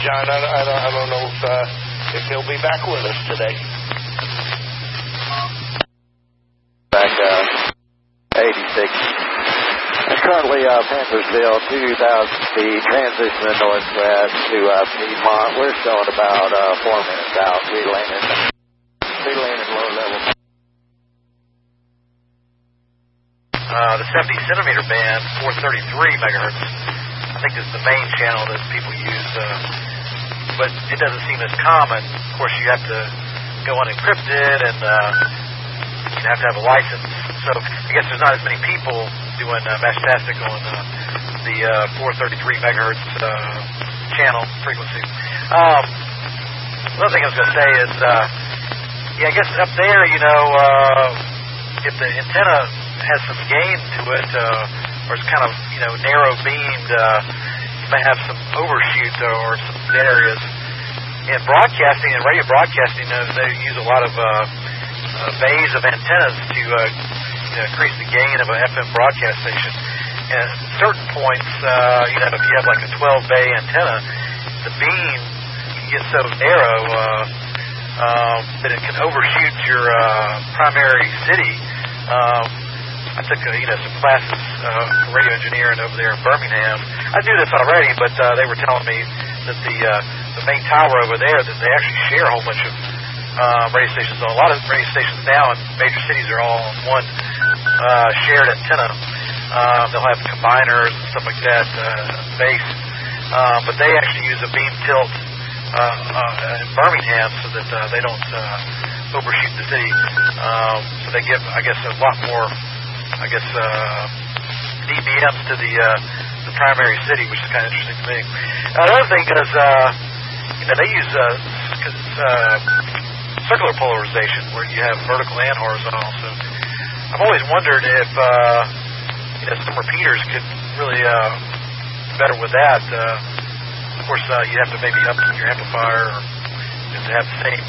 John. I don't know if he'll be back with us today. Back 86. Currently Panthersville, 2,000 feet, transitioning northwest to Piedmont. We're showing about 4 minutes out. We landed low level. The 70 centimeter band, 433 megahertz, I think is the main channel that people use, but it doesn't seem as common. Of course, you have to go unencrypted, and you have to have a license. So I guess there's not as many people doing Meshtastic on the 433 megahertz channel frequency. Another thing I was going to say is, I guess up there, if the antenna has some gain to it, or it's kind of, narrow beamed, you may have some overshoot or some dead areas. In broadcasting and radio broadcasting, they use a lot of bays of antennas to increase the gain of an FM broadcast station. And at certain points, if you have like a 12-bay antenna, the beam can get so narrow that it can overshoot your primary city. I took some classes for radio engineering over there in Birmingham. I knew this already, but they were telling me that the main tower over there, that they actually share a whole bunch of radio stations. So a lot of radio stations now in major cities are all on one shared antenna. They'll have combiners and stuff like that, base. But they actually use a beam tilt in Birmingham so that they don't overshoot the city. So they give, I guess, a lot more, dBMs to the primary city, which is kind of interesting to me. Another thing is, they use circular polarization where you have vertical and horizontal. So I've always wondered if some repeaters could really better with that. Of course, you have to maybe up your amplifier to have the same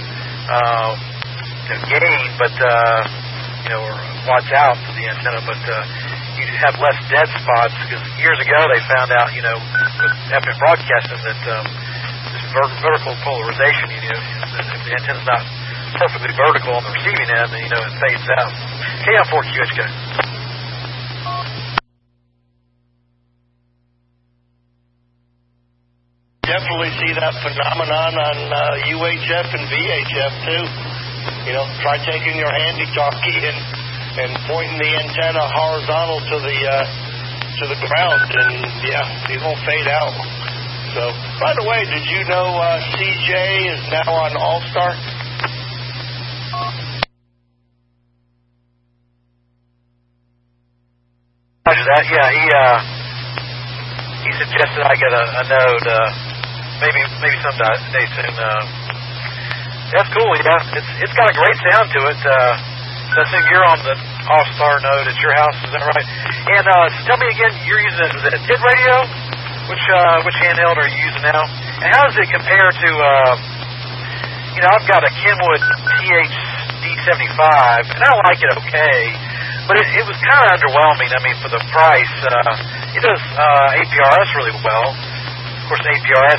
gain, but or watts out to the antenna, but you have less dead spots, because years ago they found out, with FM broadcasting, that this vertical polarization, if the antenna's not perfectly vertical on the receiving end, then it fades out. KM4QHK. Definitely see that phenomenon on UHF and VHF too. Try taking your handy-talkie and pointing the antenna horizontal to the ground, and it won't fade out. So, by the way, did you know CJ is now on All-Star? Roger that. Yeah, he suggested I get a node. Maybe someday soon. That's cool. Yeah, it's got a great sound to it. I assume you're on the All-Star node at your house. Is that right? And tell me again, you're using is it a TID radio? Which handheld are you using now? And how does it compare to? I've got a Kenwood THD75, and I like it okay, but it was kind of underwhelming. I mean, for the price, it does APRS really well. Of course, APRS